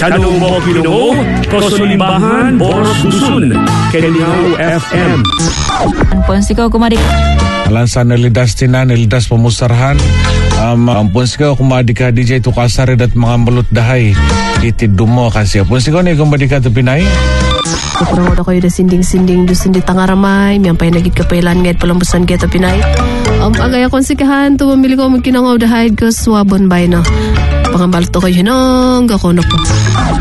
Tanong mo Pinoy, Kosulimbahan, Boros Dusun, Kenyao FM. Ponsikaw kumadik. Alansan nilidas tinan, nilidas pamusarhan. Ponsikaw kumadika DJ Tukasarid at mga malut dahay. Kitid dumo kasi. Ponsikaw na kumadika ito Pinay. Kurang udah kayo da sinding-sinding dusun di Tangaramay, miyampay nagit kapailan ngayon palambusan kita Pinay. Agaya konsikahan, tumamili ko magkinangaw dahay ko swabon bay na. Pangambalto kayo hinang, gakono po.